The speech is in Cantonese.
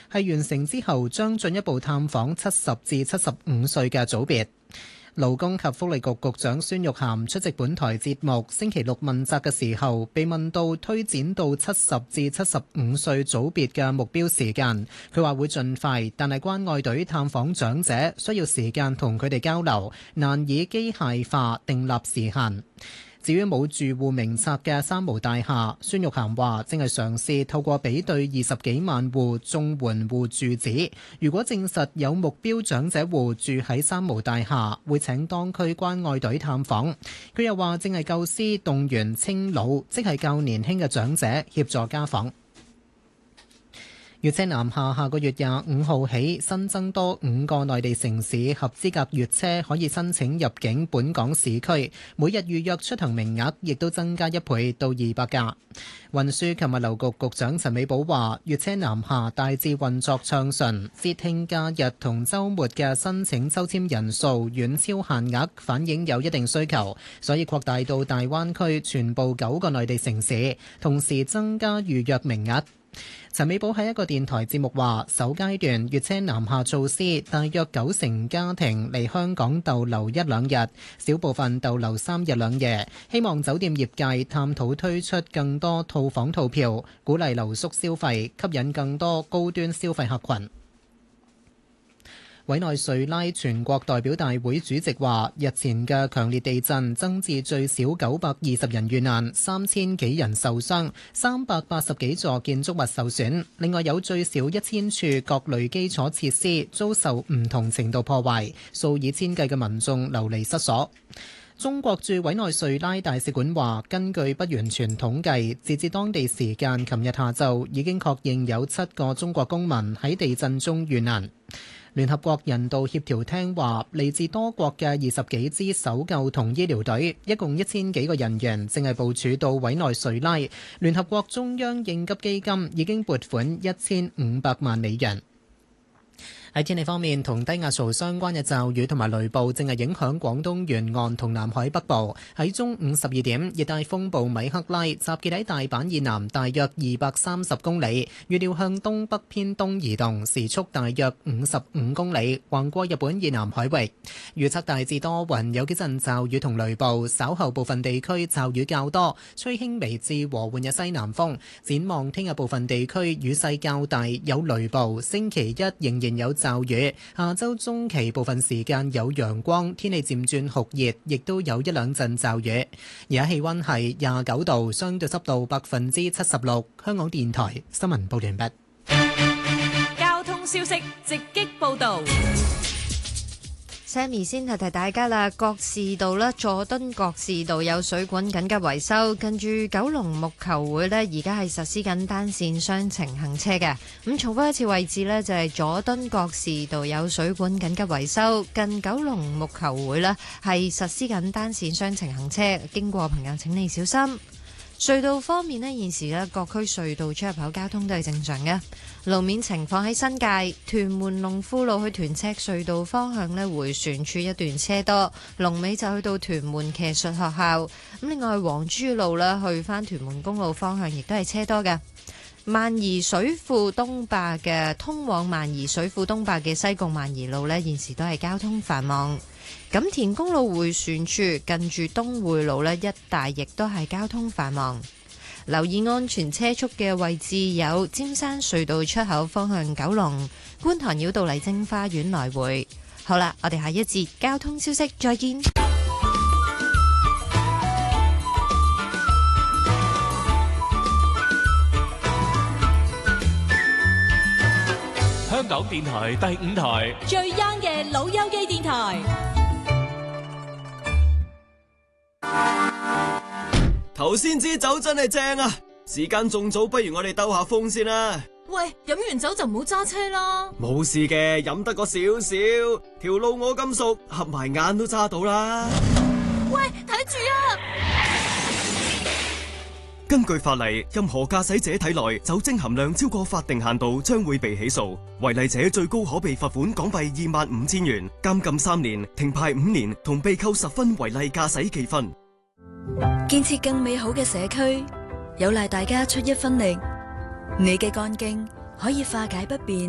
係完成之後將進一步探訪70至75歲嘅組別。勞工及福利局局長孫玉菡出席本台節目星期六問責嘅時候，被問到推展到70至75歲組別嘅目標時間，佢話會盡快，但係關愛隊探訪長者需要時間同佢哋交流，難以機械化訂立時限。至於冇住戶名冊嘅三無大廈，孫玉菡話正係嘗試透過比對20幾萬戶綜援戶住址，如果證實有目標長者戶住喺三無大廈，會請當區關愛隊探訪。佢又話正係構思動員青老，即係較年輕嘅長者協助家訪。粵車南下下個月25號起新增多5個內地城市合資格粵車可以申請入境本港市區，每日預約出行名額亦都增加1倍到200架。運輸及物流局局長陳美寶話：粵車南下大致運作暢順，節慶假日同週末嘅申請抽籤人數遠超限額，反映有一定需求，所以擴大到大灣區全部9個內地城市，同時增加預約名額。陳美寶喺一個電台節目話，首階段粵車南下措施，大約90%家庭嚟香港逗留1-2日，小部分逗留3日2夜。希望酒店業界探討推出更多套房套票，鼓勵留宿消費，吸引更多高端消費客群。委內瑞拉全國代表大會主席話，日前嘅強烈地震增至最少920人遇難，3000幾人受傷，380幾座建築物受損，另外有最少1000處各類基礎設施遭受唔同程度破壞，數以千計嘅民眾流離失所。中國駐委內瑞拉大使館話，根據不完全統計，截至當地時間琴日下晝，已經確認有7個中國公民喺地震中遇難。聯合國人道協調廳話，嚟自多國嘅20幾支搜救同醫療隊，一共1000幾個人員，正係部署到委內瑞拉。聯合國中央應急基金已經撥款1500萬美元。喺天氣方面，同低壓槽相關嘅驟雨同埋雷暴正係影響廣東沿岸同南海北部。喺中午12點，熱帶風暴米克拉集結喺大阪以南大約230公里，預料向東北偏東移動，時速大約55公里，橫過日本以南海域。預測大致多雲，有幾陣驟雨同雷暴，稍後部分地區驟雨較多，吹輕微至和緩嘅西南風。展望聽日部分地區雨勢較大，有雷暴。星期一仍然有驟雨，下周中期部分時間有陽光，天氣漸轉酷熱，亦都有1-2陣驟雨。而家氣溫係29度，相對濕度76%。香港電台新聞報完畢。 交通消息直擊報道。 Sammy 先提提大家啦，覺士道啦，佐敦覺士道有水管緊急維修，近住九龍木球會呢，而家係實施緊單線雙程行車嘅。咁重複一次位置呢，就係佐敦覺士道有水管緊急維修，近九龍木球會呢，係實施緊單線雙程行車，經過朋友請你小心。隧道方面呢，現時呢各區隧道出入口交通都係正常嘅。路面情況喺新界屯門龍富路去屯赤隧道方向呢，迴旋處一段車多，龍尾就去到屯門騎術學校。咁另外黃珠路呢，去返屯門公路方向亦都係車多嘅。萬宜水庫東壩嘅通往萬宜水庫東壩嘅西貢萬宜路呢，現時都係交通繁忙。錦田公路迴旋處近住東匯路呢，一帶亦都係交通繁忙。留意安全車速嘅位置有尖山隧道出口方向九龍、觀塘繞道麗晶花園來回。好啦，我哋下一節交通消息再見。 香港電台第5台最 young 嘅老友記電台。 頭先支酒真係正啊！時間仲早，不如我哋兜下風先啦。 喂，飲完酒就唔好揸車啦。 冇事嘅，飲得個少少，條路我咁熟，合埋眼都揸到啦。 喂，睇住啊！ 根據法例，任何駕駛者體內酒精含量超過法定限度，將會被起訴。違例者最高可被罰款港幣25,000元、監禁3年、停牌5年，同被扣10分違例駕駛記分。 建設更美好嘅社區，有賴大家出一分力。你嘅幹勁可以化解不便。